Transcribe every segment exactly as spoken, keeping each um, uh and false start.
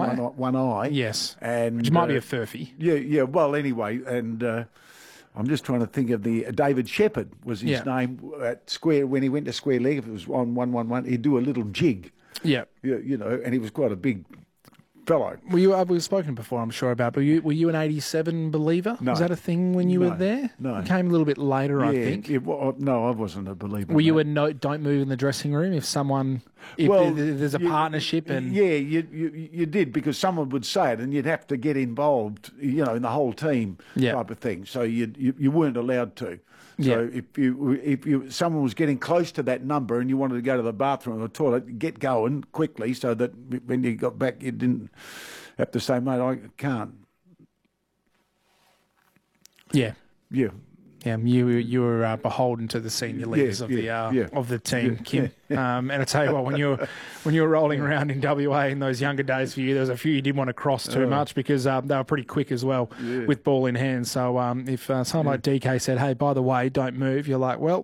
eye. One, one eye. Yes. And, Which might uh, be a furphy. Yeah, yeah. Well, anyway, and uh, I'm just trying to think of the uh, David Shepherd was his Yeah. name at Square when he went to Square Leg. If it was on one one one, he'd do a little jig. Yeah. You, you know, and he was quite a big fellow. Were you, uh, we've spoken before, I'm sure, about, were you, were you an eighty-seven believer? No. Was that a thing when you No. were there? No. You came a little bit later, I Yeah, think. it wa- no, I wasn't a believer. Were you mate. a no, don't move in the dressing room if someone, if Well, there- there's a you- partnership and... yeah, you, you you did because someone would say it, and you'd have to get involved, you know, in the whole team Yeah. type of thing. So you you, you weren't allowed to. So Yeah. if you if you someone was getting close to that number and you wanted to go to the bathroom or the toilet, get going quickly so that when you got back, you didn't have to say, "Mate, I can't." Yeah. Yeah. Yeah, you were- you were uh, beholden to the senior leaders Yeah, of the yeah, uh, yeah. of the team, Yeah, Kim. Um, and I tell you what, when you were when you were rolling around in W A in those younger days for you, there was a few you didn't want to cross too much because um, they were pretty quick as well Yeah. with ball in hand. So um, if uh, someone like D K said, "Hey, by the way, don't move," you're like, "Well,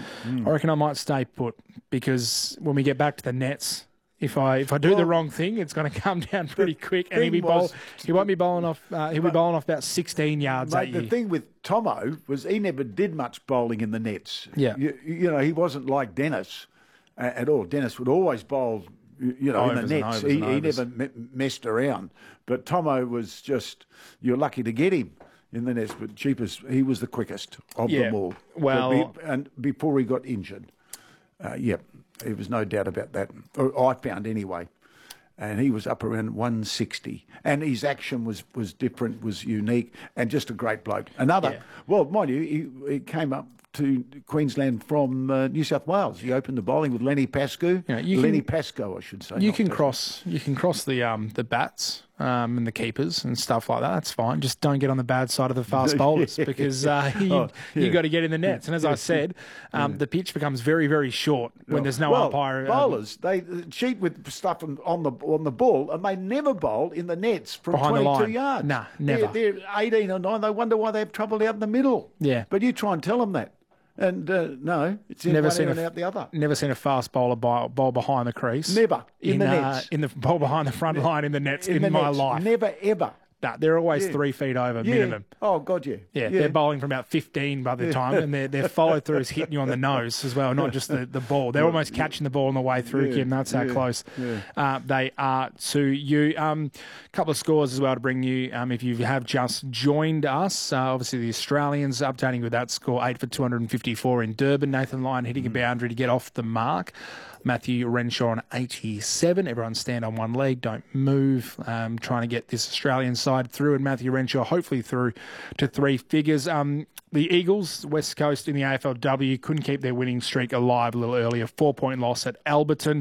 I reckon I might stay put because when we get back to the nets." If I if I do the Well, wrong thing, it's going to come down pretty quick, and he'll thing be bowl, was- he won't be bowling off. Uh, he'll be bowling off about sixteen yards Mate, at the you. thing with Tomo was he never did much bowling in the nets. Yeah. You, you know, he wasn't like Dennis uh, at all. Dennis would always bowl, you you know, in Overs the and nets. overs He, and he overs. never me- messed around. But Tomo was just, you're lucky to get him in the nets. But cheapest, he was the quickest of Yeah. them all. Well- So be- and before he got injured. Uh, yep, there was no doubt about that. Or I found anyway. And he was up around one sixty. And his action was, was different, was unique, and just a great bloke. Another, Yeah. well, mind you, he, he came up to Queensland from uh, New South Wales. He opened the bowling with Lenny Pascoe. Yeah, you Lenny can- Pascoe, I should say. You not can Pascoe. cross. You can cross the um the bats um and the keepers and stuff like that. That's fine. Just don't get on the bad side of the fast bowlers because uh, you Oh, yeah. you got to get in the nets. And as I said, um the pitch becomes very very short when there's no well, umpire. um, Bowlers, they cheat with stuff on on the on the ball, and they never bowl in the nets from Behind the twenty-two line. yards. Nah, never. They're, they're eighteen or nine. They wonder why they have trouble out in the middle. Yeah. But you try and tell them that. And uh, no, it's in Never one seen ear a- and out the other. Never seen a fast bowler bowl, bowl behind the crease. Never. In the uh, nets. in the bowl behind the front line in the nets in, the my nets. life. Never, ever. Nah, they're always Yeah. three feet over Yeah. minimum. Oh, God, yeah. Yeah, they're bowling from about fifteen by the time, and their their follow through is hitting you on the nose as well, not just the, the ball. They're almost catching the ball on the way through, Yeah, Kim. That's how yeah, close yeah. uh, they are to you. A um, couple of scores as well to bring you, um, if you have just joined us. Uh, obviously, the Australians updating with that score, eight for two hundred fifty-four in Durban. Nathan Lyon hitting Mm. a boundary to get off the mark. Matthew Renshaw on eighty-seven. Everyone stand on one leg, don't move. Um, trying to get this Australian side through, and Matthew Renshaw hopefully through to three figures. Um, the Eagles, West Coast in the A F L W, couldn't keep their winning streak alive a little earlier. Four-point loss at Alberton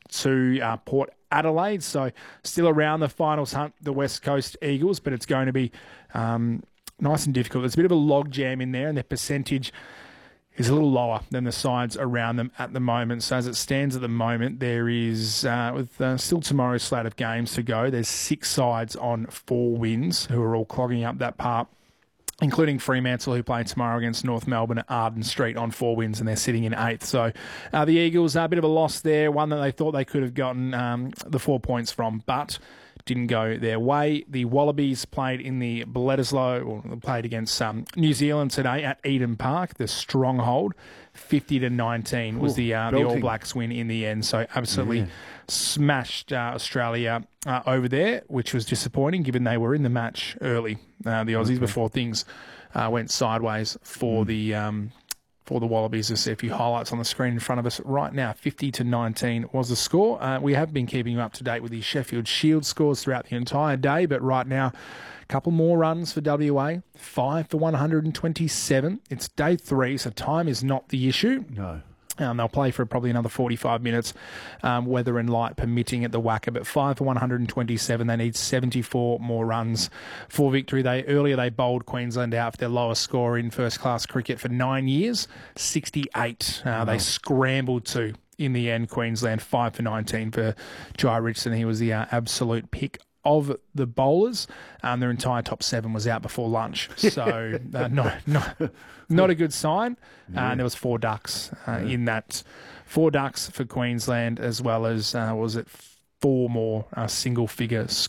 to uh, Port Adelaide. So still around the finals hunt, the West Coast Eagles, but it's going to be um, nice and difficult. There's a bit of a log jam in there, and their percentage is a little lower than the sides around them at the moment. So as it stands at the moment, there is, uh, with uh, still tomorrow's slate of games to go, there's six sides on four wins who are all clogging up that part, including Fremantle, who play tomorrow against North Melbourne at Arden Street on four wins, and they're sitting in eighth. So uh, the Eagles, a bit of a loss there, one that they thought they could have gotten um, the four points from, but didn't go their way. The Wallabies played in the Bledisloe, or played against um, New Zealand today at Eden Park, the stronghold. fifty to nineteen was Ooh, the uh, the All belting. Blacks win in the end. So absolutely Yeah. smashed uh, Australia uh, over there, which was disappointing given they were in the match early, uh, the Aussies, before things uh, went sideways for the um, for the Wallabies. There's a few highlights on the screen in front of us right now. fifty to nineteen was the score. Uh, we have been keeping you up to date with the Sheffield Shield scores throughout the entire day, but right now, a couple more runs for W A. Five for one hundred twenty-seven. It's day three, so time is not the issue. No. Um, they'll play for probably another forty-five minutes, um, weather and light permitting at the Wacker. But five for one hundred twenty-seven. They need seventy-four more runs for victory. They earlier they bowled Queensland out for their lowest score in first-class cricket for nine years, sixty-eight. Uh, They scrambled to in the end. Queensland five for nineteen for Jai Richardson. He was the uh, absolute pick of the bowlers. Um, their entire top seven was out before lunch, so uh, not not not a good sign. Uh, and there was four ducks uh, in that, four ducks for Queensland, as well as uh, was it four more uh, single figure